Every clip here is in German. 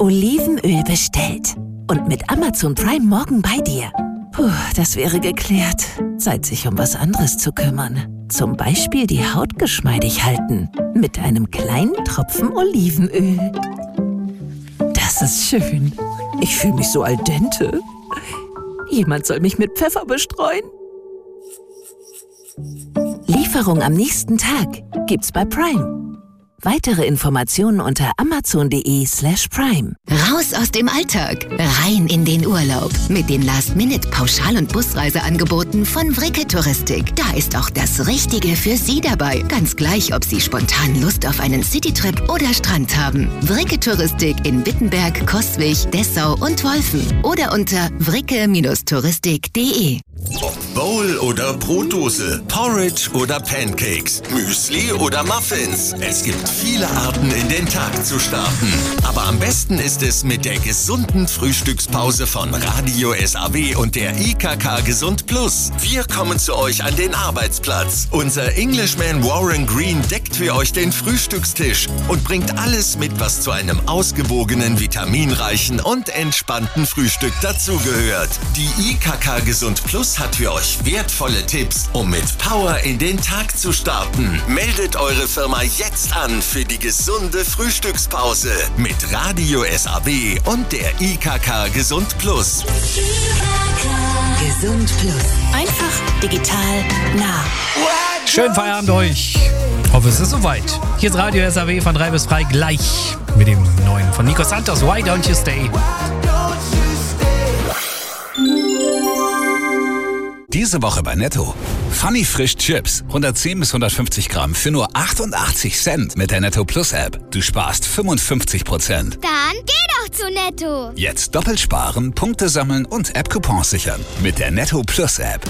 Olivenöl bestellt. Und mit Amazon Prime morgen bei dir. Puh, das wäre geklärt. Zeit, sich um was anderes zu kümmern. Zum Beispiel die Haut geschmeidig halten. Mit einem kleinen Tropfen Olivenöl. Das ist schön. Ich fühle mich so al dente. Jemand soll mich mit Pfeffer bestreuen. Lieferung am nächsten Tag gibt's bei Prime. Weitere Informationen unter amazon.de/prime. Raus aus dem Alltag, rein in den Urlaub. Mit den Last-Minute-Pauschal- und Busreiseangeboten von Vricke Touristik. Da ist auch das Richtige für Sie dabei. Ganz gleich, ob Sie spontan Lust auf einen Citytrip oder Strand haben. Vricke Touristik in Wittenberg, Coswig, Dessau und Wolfen. Oder unter vricke-touristik.de. Bowl oder Brotdose, Porridge oder Pancakes, Müsli oder Muffins. Es gibt viele Arten, in den Tag zu starten. Aber am besten ist es mit der gesunden Frühstückspause von Radio SAW und der IKK Gesund Plus. Wir kommen zu euch an den Arbeitsplatz. Unser Englishman Warren Green deckt für euch den Frühstückstisch und bringt alles mit, was zu einem ausgewogenen, vitaminreichen und entspannten Frühstück dazugehört. Die IKK Gesund Plus hat für euch wertvolle Tipps, um mit Power in den Tag zu starten. Meldet eure Firma jetzt an für die gesunde Frühstückspause mit Radio SAW und der IKK Gesund Plus. Gesund Plus. Einfach, digital, nah. Schönen Feierabend euch. Hoffe, es ist soweit. Hier ist Radio SAW von 3 bis 3 gleich mit dem neuen von Nico Santos. Why Don't You Stay? Diese Woche bei Netto. Funny Frisch Chips. 110 bis 150 Gramm für nur 88 Cent mit der Netto Plus App. Du sparst 55%. Dann geh doch zu Netto. Jetzt doppelt sparen, Punkte sammeln und App-Coupons sichern. Mit der Netto Plus App.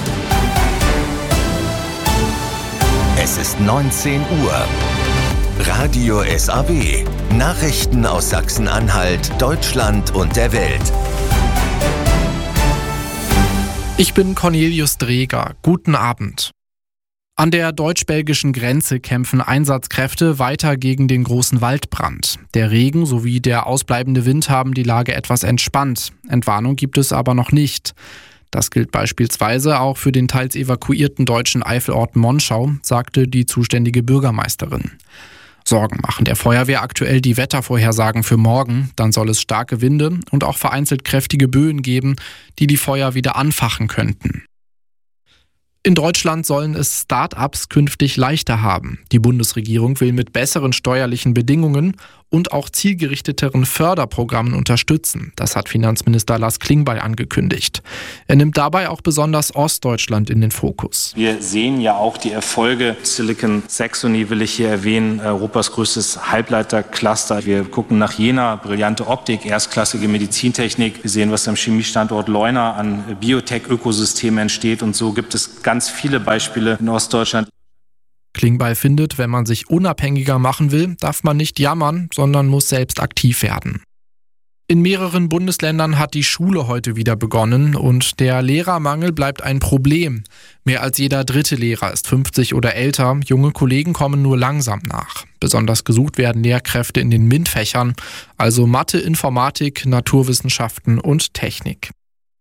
Es ist 19 Uhr. Radio SAW. Nachrichten aus Sachsen-Anhalt, Deutschland und der Welt. Ich bin Cornelius Dreger. Guten Abend. An der deutsch-belgischen Grenze kämpfen Einsatzkräfte weiter gegen den großen Waldbrand. Der Regen sowie der ausbleibende Wind haben die Lage etwas entspannt. Entwarnung gibt es aber noch nicht. Das gilt beispielsweise auch für den teils evakuierten deutschen Eifelort Monschau, sagte die zuständige Bürgermeisterin. Sorgen machen der Feuerwehr aktuell die Wettervorhersagen für morgen. Dann soll es starke Winde und auch vereinzelt kräftige Böen geben, die die Feuer wieder anfachen könnten. In Deutschland sollen es Start-ups künftig leichter haben. Die Bundesregierung will mit besseren steuerlichen Bedingungen und auch zielgerichteteren Förderprogrammen unterstützen. Das hat Finanzminister Lars Klingbeil angekündigt. Er nimmt dabei auch besonders Ostdeutschland in den Fokus. Wir sehen ja auch die Erfolge. Silicon Saxony will ich hier erwähnen, Europas größtes Halbleitercluster. Wir gucken nach Jena, brillante Optik, erstklassige Medizintechnik. Wir sehen, was am Chemiestandort Leuna an Biotech-Ökosystemen entsteht. Und so gibt es ganz viele Beispiele in Ostdeutschland. Klingbeil findet, wenn man sich unabhängiger machen will, darf man nicht jammern, sondern muss selbst aktiv werden. In mehreren Bundesländern hat die Schule heute wieder begonnen und der Lehrermangel bleibt ein Problem. Mehr als jeder dritte Lehrer ist 50 oder älter, junge Kollegen kommen nur langsam nach. Besonders gesucht werden Lehrkräfte in den MINT-Fächern, also Mathe, Informatik, Naturwissenschaften und Technik.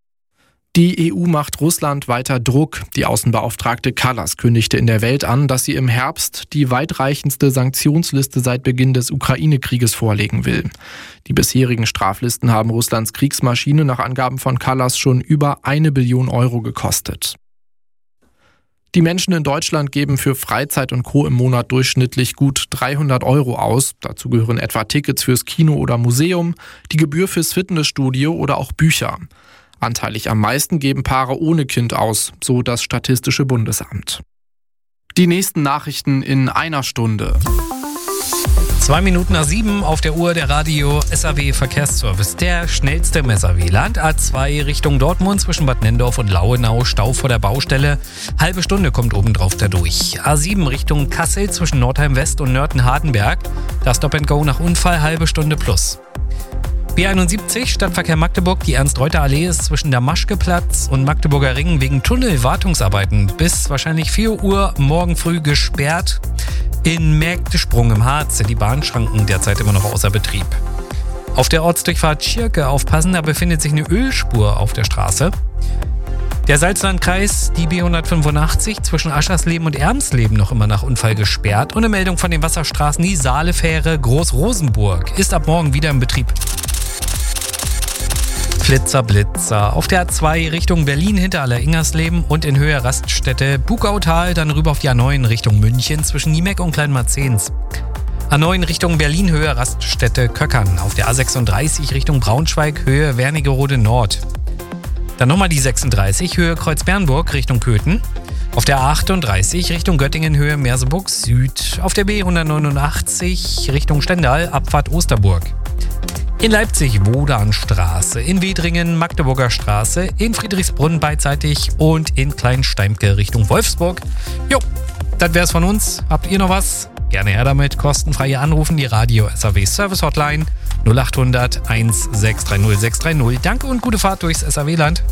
Die EU macht Russland weiter Druck. Die Außenbeauftragte Kallas kündigte in der Welt an, dass sie im Herbst die weitreichendste Sanktionsliste seit Beginn des Ukraine-Krieges vorlegen will. Die bisherigen Straflisten haben Russlands Kriegsmaschine nach Angaben von Kallas schon über 1 Billion Euro gekostet. Die Menschen in Deutschland geben für Freizeit und Co. im Monat durchschnittlich gut 300 Euro aus. Dazu gehören etwa Tickets fürs Kino oder Museum, die Gebühr fürs Fitnessstudio oder auch Bücher. Anteilig am meisten geben Paare ohne Kind aus, so das Statistische Bundesamt. Die nächsten Nachrichten in einer Stunde. 2 Minuten nach 7 auf der Uhr, der Radio SAW Verkehrsservice. Der schnellste im SAW-Land. A2 Richtung Dortmund zwischen Bad Nenndorf und Lauenau. Stau vor der Baustelle. Halbe Stunde kommt obendrauf dadurch. A7 Richtung Kassel zwischen Nordheim West und Nörten-Hardenberg. Das Stop-and-Go nach Unfall, halbe Stunde plus. B71 Stadtverkehr Magdeburg, die Ernst-Reuter-Allee ist zwischen der Maschkeplatz und Magdeburger Ring wegen Tunnelwartungsarbeiten bis wahrscheinlich 4 Uhr morgen früh gesperrt. In Mägdesprung im Harz sind die Bahnschranken derzeit immer noch außer Betrieb. Auf der Ortsdurchfahrt Tschirke aufpassen, da befindet sich eine Ölspur auf der Straße. Der Salzlandkreis, die B185 zwischen Aschersleben und Ermsleben noch immer nach Unfall gesperrt. Und eine Meldung von den Wasserstraßen, die Saalefähre Groß-Rosenburg ist ab morgen wieder in Betrieb. Flitzer, Blitzer. Auf der A2 Richtung Berlin hinter Aller-Ingersleben und in Höhe Raststätte Bugautal, dann rüber auf die A9 Richtung München zwischen Niemeck und Kleinmarzens. A9 Richtung Berlin Höhe Raststätte Köckern. Auf der A36 Richtung Braunschweig Höhe Wernigerode Nord. Dann nochmal die 36 Höhe Kreuzbernburg Richtung Köthen. Auf der A38 Richtung Göttingen Höhe Merseburg Süd. Auf der B189 Richtung Stendal Abfahrt Osterburg. In Leipzig Wodanstraße, in Wedringen Magdeburger Straße, in Friedrichsbrunn beidseitig und in Kleinsteimke Richtung Wolfsburg. Jo, das wär's von uns. Habt ihr noch was? Gerne her damit. Kostenfrei anrufen, die Radio SAW Service Hotline 0800 1630 630. Danke und gute Fahrt durchs SAW-Land.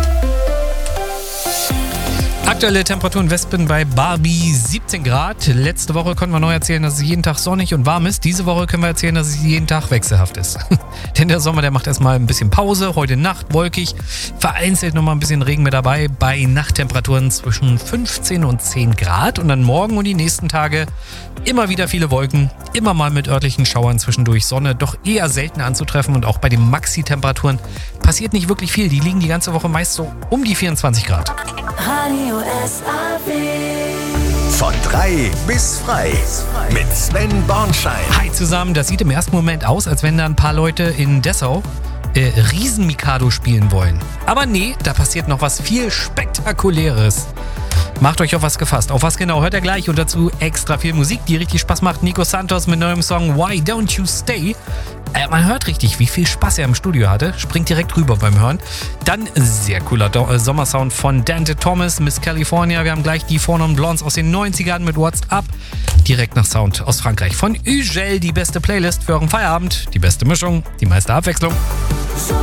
Aktuelle Temperaturen Wespen bei Barbie 17 Grad. Letzte Woche konnten wir neu erzählen, dass es jeden Tag sonnig und warm ist. Diese Woche können wir erzählen, dass es jeden Tag wechselhaft ist. Denn der Sommer, der macht erstmal ein bisschen Pause. Heute Nacht wolkig. Vereinzelt nochmal ein bisschen Regen mit dabei. Bei Nachttemperaturen zwischen 15 und 10 Grad. Und dann morgen und die nächsten Tage immer wieder viele Wolken. Immer mal mit örtlichen Schauern zwischendurch Sonne. Doch eher selten anzutreffen. Und auch bei den Maxi-Temperaturen passiert nicht wirklich viel. Die liegen die ganze Woche meist so um die 24 Grad. Radio SAW. Von 3 bis frei mit Sven Bornschein. Hi zusammen, das sieht im ersten Moment aus, als wenn da ein paar Leute in Dessau Riesen-Mikado spielen wollen. Aber nee, da passiert noch was viel Spektakuläres. Macht euch auf was gefasst. Auf was genau, hört ihr gleich. Und dazu extra viel Musik, die richtig Spaß macht. Nico Santos mit neuem Song Why Don't You Stay. Man hört richtig, wie viel Spaß er im Studio hatte. Springt direkt rüber beim Hören. Dann sehr cooler Sommersound von Dante Thomas, Miss California. Wir haben gleich die Four Non Blondes aus den 90ern mit What's Up. Direkt nach Sound aus Frankreich. Von Ugel, die beste Playlist für euren Feierabend. Die beste Mischung, die meiste Abwechslung.